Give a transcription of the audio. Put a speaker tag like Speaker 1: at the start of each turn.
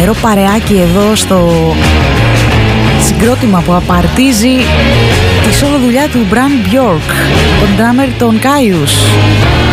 Speaker 1: φοβερό παρεάκι εδώ στο συγκρότημα που απαρτίζει τη solo δουλειά του Brand Bjork, τον drummer των Kyuss.